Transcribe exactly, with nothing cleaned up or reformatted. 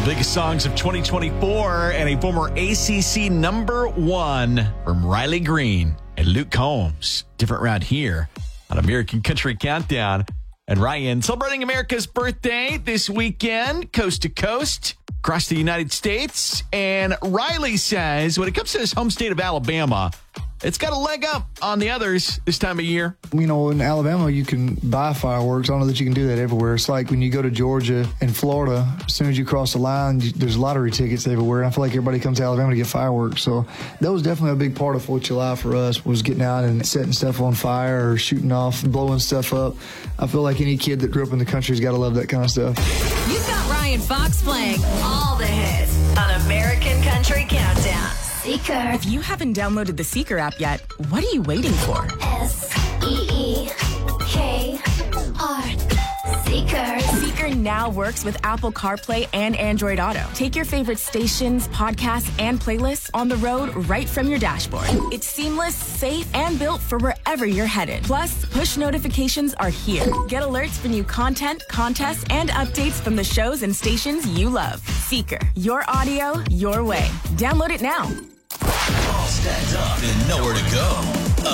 Biggest songs of twenty twenty-four and a former A C C number one from Riley Green and Luke Combs. Different round here on American Country Countdown. And Ryan celebrating America's birthday this weekend, coast to coast, across the United States. And Riley says when it comes to his home state of Alabama, it's got a leg up on the others this time of year. You know, in Alabama, you can buy fireworks. I don't know that you can do that everywhere. It's like when you go to Georgia and Florida, as soon as you cross the line, you, there's lottery tickets everywhere. And I feel like everybody comes to Alabama to get fireworks. So that was definitely a big part of fourth of July for us, was getting out and setting stuff on fire or shooting off and blowing stuff up. I feel like any kid that grew up in the country's got to love that kind of stuff. You've got Ryan Fox playing all the hits on American Country Countdown. Seeker. If you haven't downloaded the Seeker app yet, what are you waiting for? S E E K R. Seeker. Seeker now works with Apple CarPlay and Android Auto. Take your favorite stations, podcasts, and playlists on the road right from your dashboard. It's seamless, safe, and built for wherever you're headed. Plus, push notifications are here. Get alerts for new content, contests, and updates from the shows and stations you love. Seeker. Your audio, your way. Download it now. All stacked up and nowhere to go.